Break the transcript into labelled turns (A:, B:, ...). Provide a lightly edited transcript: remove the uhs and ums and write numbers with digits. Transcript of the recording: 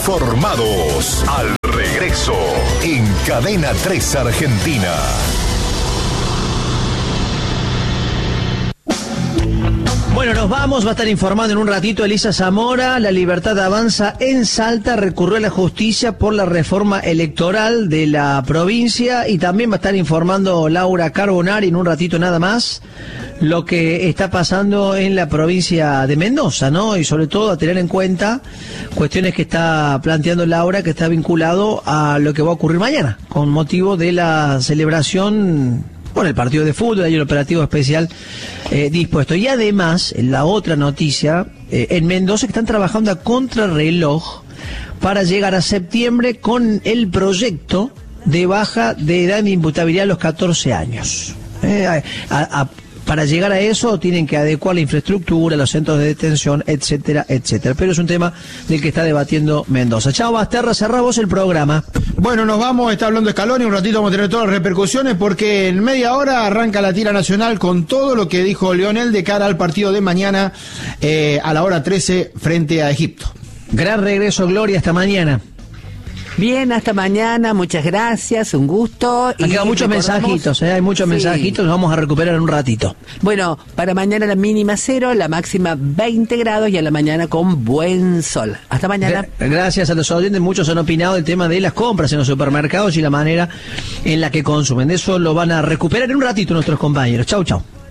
A: informados. Al regreso, en Cadena 3 Argentina.
B: Bueno, nos vamos, va a estar informando en un ratito Elisa Zamora. La Libertad Avanza en Salta recurrió a la justicia por la reforma electoral de la provincia y también va a estar informando Laura Carbonari en un ratito nada más lo que está pasando en la provincia de Mendoza, ¿no? Y sobre todo a tener en cuenta cuestiones que está planteando Laura, que está vinculado a lo que va a ocurrir mañana con motivo de la celebración por el partido de fútbol y el operativo especial dispuesto. Y además, en la otra noticia, en Mendoza están trabajando a contrarreloj para llegar a septiembre con el proyecto de baja de edad de imputabilidad a los 14 años. Para llegar a eso tienen que adecuar la infraestructura, los centros de detención, etcétera, etcétera. Pero es un tema del que está debatiendo Mendoza. Chao, Basterra, cerramos el programa.
C: Bueno, nos vamos, está hablando Scaloni, un ratito vamos a tener todas las repercusiones porque en media hora arranca la tira nacional con todo lo que dijo Lionel de cara al partido de mañana a la hora 13 frente a Egipto.
B: Gran regreso, Gloria, hasta mañana.
D: Bien, hasta mañana, muchas gracias, un gusto.
B: Han quedado muchos mensajitos, hay muchos mensajitos, los vamos a recuperar en un ratito.
D: Bueno, para mañana la mínima 0, la máxima 20 grados y a la mañana con buen sol. Hasta mañana.
B: Gracias a los oyentes, muchos han opinado del tema de las compras en los supermercados y la manera en la que consumen. De eso lo van a recuperar en un ratito nuestros compañeros. Chau, chau.